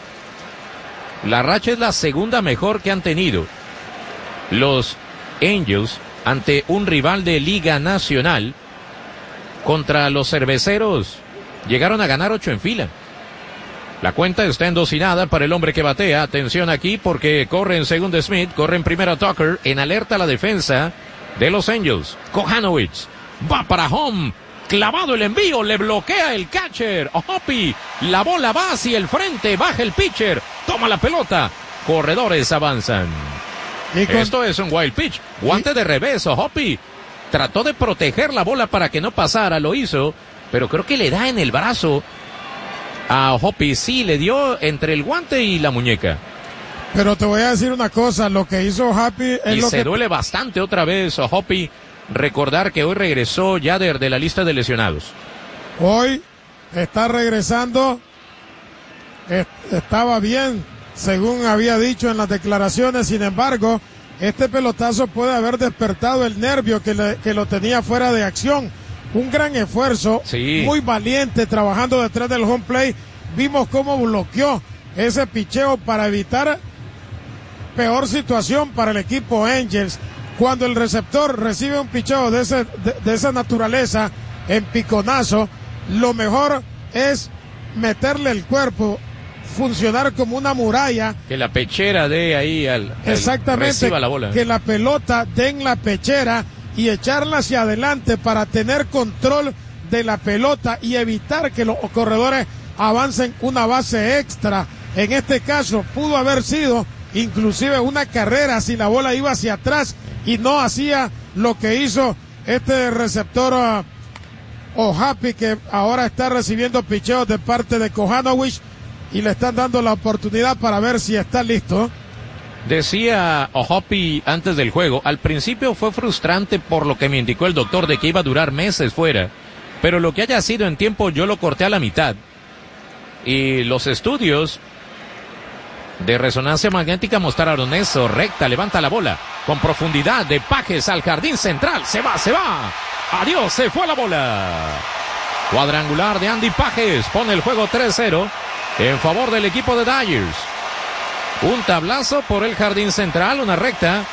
La racha es la segunda mejor que han tenido los Angels ante un rival de Liga Nacional. Contra los Cerveceros llegaron a ganar 8 en fila. La cuenta está en 2-0 para el hombre que batea. Atención aquí porque corre en segunda Smith, corre en primera Tucker, en alerta la defensa de los Angels. Kohanowicz va para home, clavado el envío, le bloquea el catcher. Hoppy, la bola va hacia el frente, baja el pitcher, toma la pelota, corredores avanzan. Esto es un wild pitch, guante de revés. Hoppy trató de proteger la bola para que no pasara, lo hizo, pero creo que le da en el brazo a Hoppy. Sí, le dio entre el guante y la muñeca. Pero te voy a decir una cosa, lo que hizo Hoppy es y lo se que duele bastante otra vez Hoppy. Recordar que hoy regresó Yader de la lista de lesionados. Hoy está regresando, estaba bien, según había dicho en las declaraciones. Sin embargo, este pelotazo puede haber despertado el nervio que lo tenía fuera de acción. Un gran esfuerzo, sí, muy valiente, trabajando detrás del home plate. Vimos cómo bloqueó ese picheo para evitar peor situación para el equipo Angels. Cuando el receptor recibe un picheo de esa naturaleza en piconazo, lo mejor es meterle el cuerpo, funcionar como una muralla. Que la pechera dé ahí exactamente, reciba la bola. Que la pelota dé en la pechera y echarla hacia adelante para tener control de la pelota y evitar que los corredores avancen una base extra. En este caso pudo haber sido inclusive una carrera si la bola iba hacia atrás y no hacía lo que hizo este receptor O'Happy, que ahora está recibiendo picheos de parte de Kohanowicz y le están dando la oportunidad para ver si está listo. Decía O'Happy antes del juego, al principio fue frustrante por lo que me indicó el doctor de que iba a durar meses fuera, pero lo que haya sido en tiempo yo lo corté a la mitad. Y los estudios de resonancia magnética mostraron eso. Recta, levanta la bola con profundidad de Pages al jardín central. Se va. Adiós, se fue la bola. Cuadrangular de Andy Pages pone el juego 3-0 en favor del equipo de Dodgers. Un tablazo por el jardín central, una recta.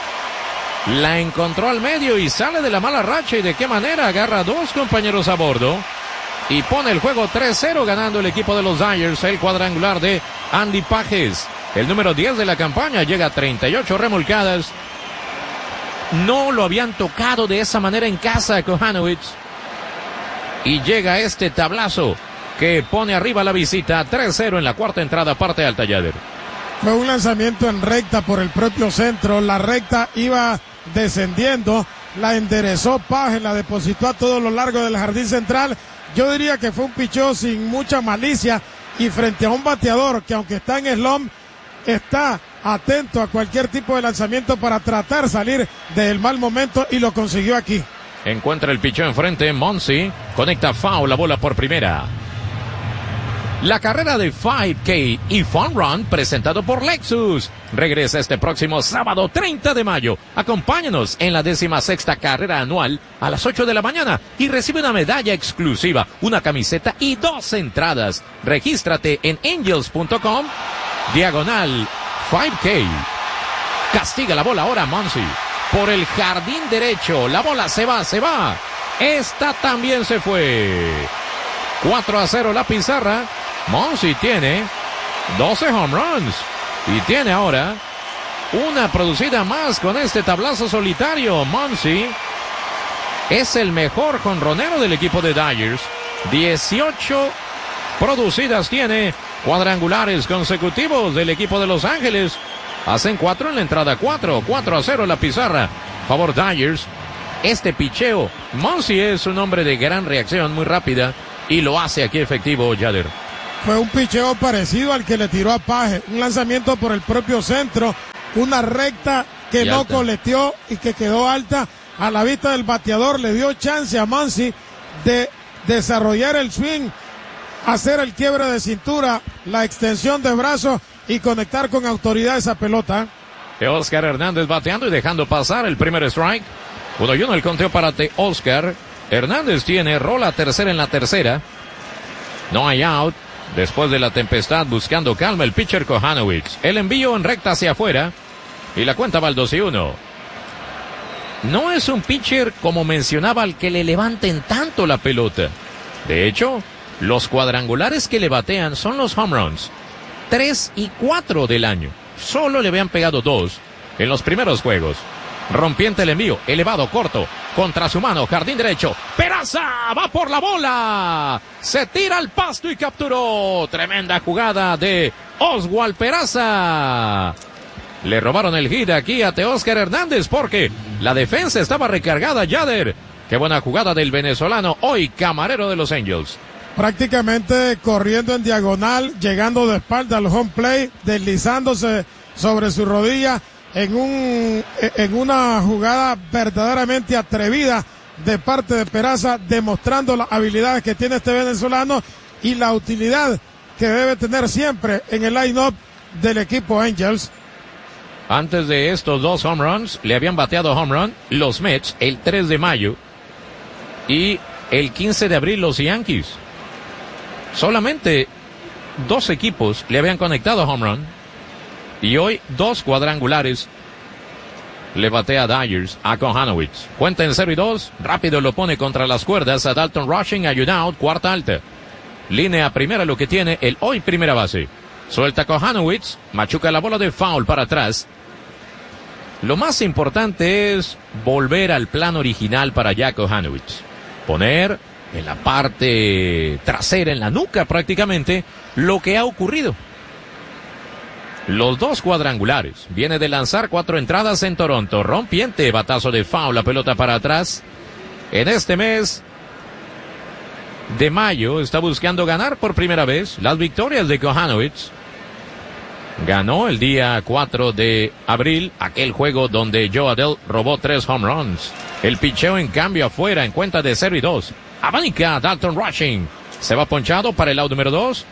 La encontró al medio y sale de la mala racha. ¿Y de qué manera? Agarra a 2 compañeros a bordo y pone el juego 3-0 ganando el equipo de los Dodgers. El cuadrangular de Andy Pages, el número 10 de la campaña, llega a 38 remolcadas. No lo habían tocado de esa manera en casa Kohanowicz. Y llega este tablazo que pone arriba la visita 3-0 en la cuarta entrada, parte alta, Yader. Fue un lanzamiento en recta por el propio centro. La recta iba descendiendo, la enderezó Pages, la depositó a todo lo largo del jardín central. Yo diría que fue un picheo sin mucha malicia y frente a un bateador que, aunque está en slump, está atento a cualquier tipo de lanzamiento para tratar de salir del mal momento, y lo consiguió aquí. Encuentra el picheo enfrente, Monsi conecta foul, la bola por primera. La carrera de 5K y Fun Run, presentado por Lexus, regresa este próximo sábado 30 de mayo. Acompáñanos en la 16ª carrera anual a las 8 de la mañana y recibe una medalla exclusiva, una camiseta y 2 entradas. Regístrate en angels.com/5K. Castiga la bola ahora Monsi por el jardín derecho. La bola se va. Esta también se fue. 4-0 la pizarra. Muncy tiene 12 home runs y tiene ahora una producida más con este tablazo solitario. Muncy es el mejor jonronero del equipo de Dodgers. 18 producidas tiene, cuadrangulares consecutivos del equipo de Los Ángeles. Hacen 4 en la entrada 4-0 la pizarra. Favor Dodgers. Este picheo, Muncy es un hombre de gran reacción, muy rápida, y lo hace aquí efectivo, Yader. Fue un picheo parecido al que le tiró a Page. Un lanzamiento por el propio centro, una recta que y no alta. coleteó y que quedó alta a la vista del bateador. Le dio chance a Muncy de desarrollar el swing, hacer el quiebre de cintura, la extensión de brazos y conectar con autoridad esa pelota. Oscar Hernández bateando y dejando pasar el primer strike. 1-1 el conteo para Oscar Hernández. Tiene rola tercera en la tercera. No hay out. Después de la tempestad, buscando calma el pitcher Kohanowicz. El envío en recta hacia afuera. Y la cuenta va al 2-1. No es un pitcher, como mencionaba, al que le levanten tanto la pelota. De hecho, los cuadrangulares que le batean son los home runs. 3 y 4 del año. Solo le habían pegado 2 en los primeros juegos. Rompiente el envío, elevado, corto, contra su mano, jardín derecho. Peraza va por la bola. Se tira al pasto y capturó. Tremenda jugada de Oswald Peraza. Le robaron el hit aquí a Teóscar Hernández porque la defensa estaba recargada. Yader, qué buena jugada del venezolano, hoy camarero de los Angels. Prácticamente corriendo en diagonal, llegando de espalda al home plate, deslizándose sobre su rodilla en una jugada verdaderamente atrevida de parte de Peraza, demostrando las habilidades que tiene este venezolano y la utilidad que debe tener siempre en el line-up del equipo Angels. Antes de estos 2 home runs, le habían bateado home run los Mets el 3 de mayo y el 15 de abril los Yankees. Solamente 2 equipos le habían conectado home run y hoy 2 cuadrangulares le batea Dodgers a Kohanowicz. Cuenta en 0-2, rápido lo pone contra las cuerdas a Dalton Rushing, ayudado, cuarta alta. Línea primera lo que tiene el hoy primera base. Suelta Kohanowicz, machuca la bola de foul para atrás. Lo más importante es volver al plan original para Jack Kohanowicz. Poner en la parte trasera, en la nuca prácticamente, lo que ha ocurrido. Los 2 cuadrangulares. Viene de lanzar 4 entradas en Toronto. Rompiente, batazo de foul, la pelota para atrás. En este mes de mayo está buscando ganar por primera vez las victorias de Kohanowicz. Ganó el día 4 de abril aquel juego donde Joe Adell robó 3 home runs. El picheo en cambio afuera en cuenta de 0-2. Abanica Dalton Rushing. Se va ponchado para el out número 2.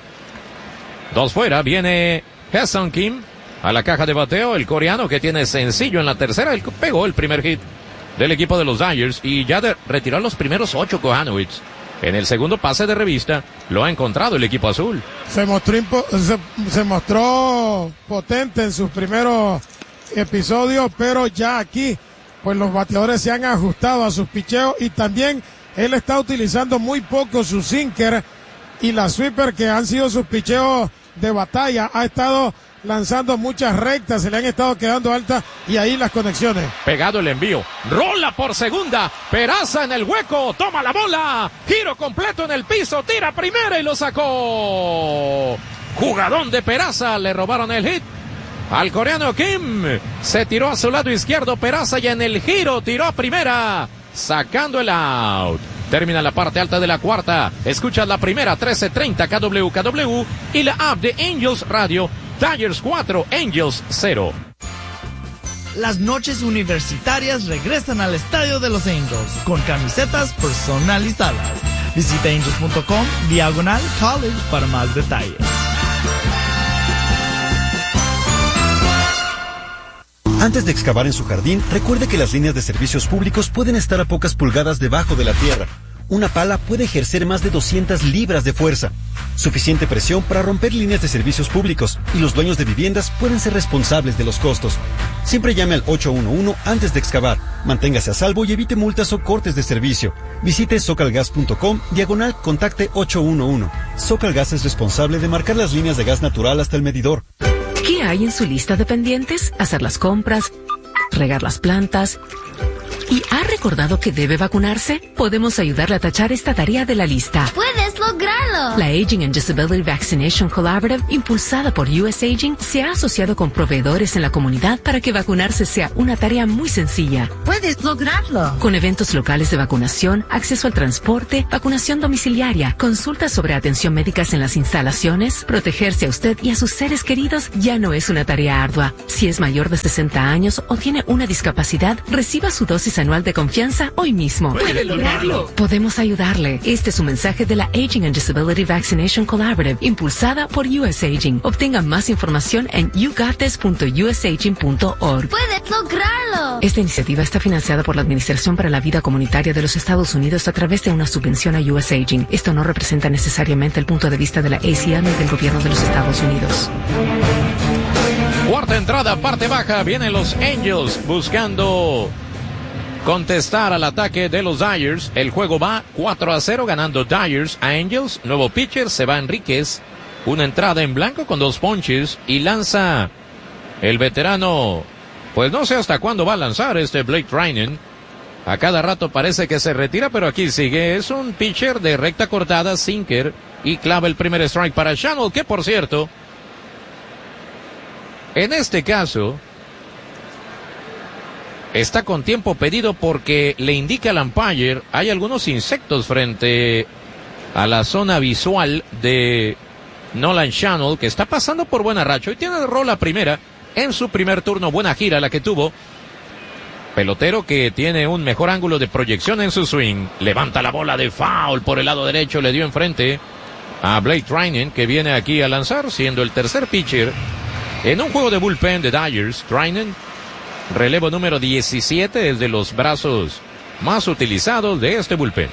2 fuera. Viene Hesson Kim a la caja de bateo. El coreano que tiene sencillo en la tercera. Él pegó el primer hit del equipo de los Dodgers y ya retiró los primeros 8 Kohanowicz. En el segundo pase de revista lo ha encontrado el equipo azul. Se mostró potente en sus primeros episodios, pero ya aquí pues los bateadores se han ajustado a sus picheos y también él está utilizando muy poco su sinker y la sweeper, que han sido sus picheos de batalla. Ha estado lanzando muchas rectas, se le han estado quedando altas y ahí las conexiones. Pegado el envío, rola por segunda, Peraza en el hueco, toma la bola, giro completo en el piso, tira primera y lo sacó. Jugadón de Peraza, le robaron el hit al coreano Kim. Se tiró a su lado izquierdo Peraza y en el giro tiró a primera, sacando el out. Termina la parte alta de la cuarta. Escuchas la primera, 13:30 KWKW y la app de Angels Radio. Dodgers 4, Angels 0. Las noches universitarias regresan al estadio de los Angels con camisetas personalizadas. Visita angels.com/college para más detalles. Antes de excavar en su jardín, recuerde que las líneas de servicios públicos pueden estar a pocas pulgadas debajo de la tierra. Una pala puede ejercer más de 200 libras de fuerza. Suficiente presión para romper líneas de servicios públicos y los dueños de viviendas pueden ser responsables de los costos. Siempre llame al 811 antes de excavar. Manténgase a salvo y evite multas o cortes de servicio. Visite socalgas.com/contacte 811. Socalgas es responsable de marcar las líneas de gas natural hasta el medidor. ¿Qué hay en su lista de pendientes? Hacer las compras, regar las plantas. ¿Y ha recordado que debe vacunarse? Podemos ayudarle a tachar esta tarea de la lista. ¡Puedes lograrlo! La Aging and Disability Vaccination Collaborative, impulsada por US Aging, se ha asociado con proveedores en la comunidad para que vacunarse sea una tarea muy sencilla. ¡Puedes lograrlo! Con eventos locales de vacunación, acceso al transporte, vacunación domiciliaria, consultas sobre atención médicas en las instalaciones, protegerse a usted y a sus seres queridos ya no es una tarea ardua. Si es mayor de 60 años o tiene una discapacidad, reciba su dosis anual de confianza hoy mismo. ¡Puede lograrlo! Podemos ayudarle. Este es un mensaje de la Aging and Disability Vaccination Collaborative, impulsada por US Aging. Obtenga más información en yougottes.usaging.org. ¡Puedes lograrlo! Esta iniciativa está financiada por la Administración para la Vida Comunitaria de los Estados Unidos a través de una subvención a US Aging. Esto no representa necesariamente el punto de vista de la ACM y del gobierno de los Estados Unidos. Cuarta entrada, parte baja, vienen los Angels buscando contestar al ataque de los Dyers. El juego va 4-0 ganando Dyers a Angels. Nuevo pitcher, se va Enríquez. Una entrada en blanco con 2 ponches y lanza el veterano. Pues no sé hasta cuándo va a lanzar Blake Treinen. A cada rato parece que se retira, pero aquí sigue. Es un pitcher de recta cortada, sinker, y clava el primer strike para Shannon, que por cierto, en este caso está con tiempo pedido porque le indica al umpire hay algunos insectos frente a la zona visual de Nolan Shannon, que está pasando por buena racha. Hoy tiene rola primera en su primer turno, buena gira la que tuvo. Pelotero que tiene un mejor ángulo de proyección en su swing. Levanta la bola de foul por el lado derecho, le dio enfrente a Blake Treinen, que viene aquí a lanzar, siendo el tercer pitcher en un juego de bullpen de Dyers. Treinen, relevo número 17, es de los brazos más utilizados de este bullpen.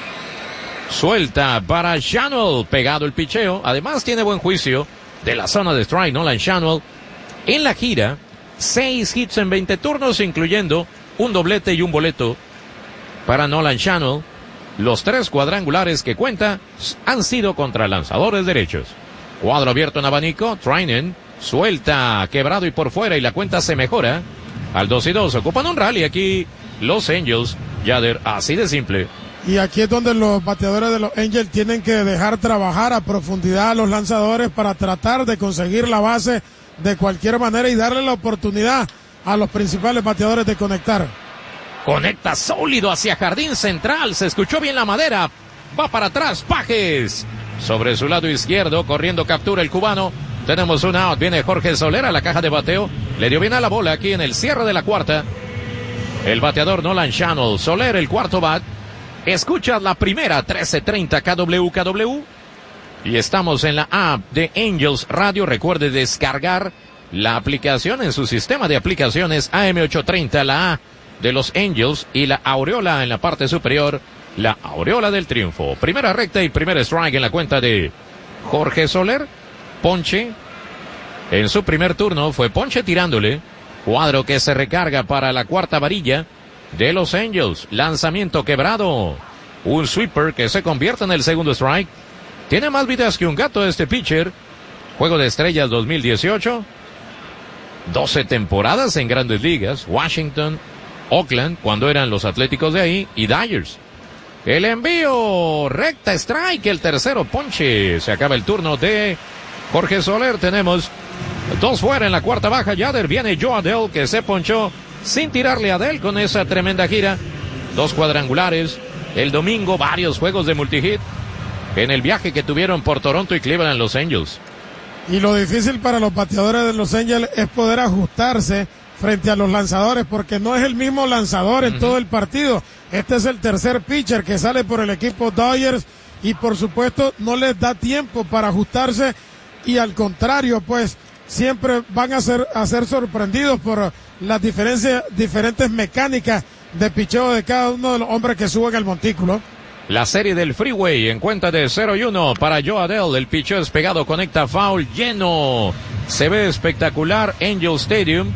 Suelta para Shannon, pegado el picheo. Además tiene buen juicio de la zona de strike Nolan Shannon. En la gira, 6 hits en 20 turnos, incluyendo un doblete y un boleto para Nolan Shannon. Los 3 cuadrangulares que cuenta han sido contra lanzadores derechos. Cuadro abierto en abanico, Treinen suelta, quebrado y por fuera, y la cuenta se mejora al 2-2. Ocupan un rally aquí los Angels, Yader, así de simple. Y aquí es donde los bateadores de los Angels tienen que dejar trabajar a profundidad a los lanzadores para tratar de conseguir la base de cualquier manera y darle la oportunidad a los principales bateadores de conectar. Conecta sólido hacia jardín central, se escuchó bien la madera, va para atrás Pajes, sobre su lado izquierdo, corriendo captura el cubano. Tenemos un out, viene Jorge Soler a la caja de bateo, le dio bien a la bola aquí en el cierre de la cuarta. El bateador Nolan Shannon, Soler el cuarto bat. Escucha la primera, 1330 KWKW. Y estamos en la app de Angels Radio. Recuerde descargar la aplicación en su sistema de aplicaciones AM830, la A de los Angels, y la aureola en la parte superior, la aureola del triunfo. Primera recta y primer strike en la cuenta de Jorge Soler. Ponche en su primer turno, fue ponche tirándole. Cuadro que se recarga para la cuarta varilla de los Angels. Lanzamiento quebrado. Un sweeper que se convierte en el segundo strike. Tiene más vidas que un gato este pitcher. Juego de Estrellas 2018. 12 temporadas en Grandes Ligas. Washington, Oakland, cuando eran los Atléticos de ahí, y Dyers. El envío, recta strike, el tercero ponche. Se acaba el turno de Jorge Soler. Tenemos 2 fuera en la cuarta baja. Yader, viene Joe Adell, que se ponchó sin tirarle a Adell con esa tremenda gira. 2 cuadrangulares. El domingo varios juegos de multihit en el viaje que tuvieron por Toronto y Cleveland los Angels. Y lo difícil para los bateadores de los Angels es poder ajustarse frente a los lanzadores, porque no es el mismo lanzador en todo el partido. Este es el tercer pitcher que sale por el equipo Dodgers y por supuesto no les da tiempo para ajustarse, y al contrario, pues siempre van a ser sorprendidos por las diferentes mecánicas de picheo de cada uno de los hombres que suben al montículo. La serie del Freeway en cuenta de 0-1 para Joe Adell. El picheo es pegado, conecta foul, lleno. Se ve espectacular Angel Stadium.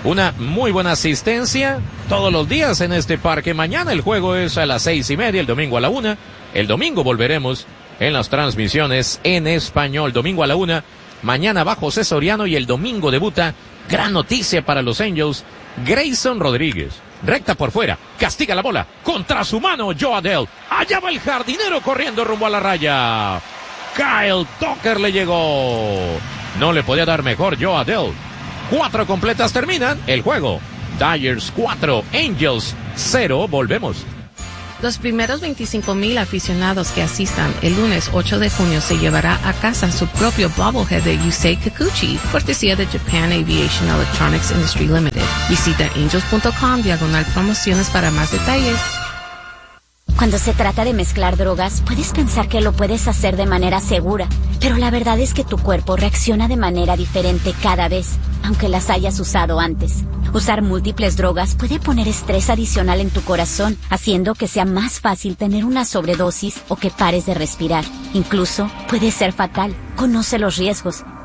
Una muy buena asistencia todos los días en este parque. Mañana el juego es a las 6:30, el domingo a la 1. El domingo volveremos en las transmisiones en español. Domingo a la 1. Mañana va José Soriano y el domingo debuta. Gran noticia para los Angels. Grayson Rodríguez. Recta por fuera. Castiga la bola. Contra su mano, Joe Adell. Allá va el jardinero corriendo rumbo a la raya. Kyle Tucker le llegó. No le podía dar mejor Joe Adell. 4 completas terminan el juego. Dyers 4, Angels 0. Volvemos. Los primeros 25,000 aficionados que asistan el lunes 8 de junio se llevará a casa su propio bobblehead de Yusei Kikuchi, cortesía de Japan Aviation Electronics Industry Limited. Visita angels.com/promociones para más detalles. Cuando se trata de mezclar drogas, puedes pensar que lo puedes hacer de manera segura, pero la verdad es que tu cuerpo reacciona de manera diferente cada vez, aunque las hayas usado antes. Usar múltiples drogas puede poner estrés adicional en tu corazón, haciendo que sea más fácil tener una sobredosis o que pares de respirar. Incluso puede ser fatal. Conoce los riesgos.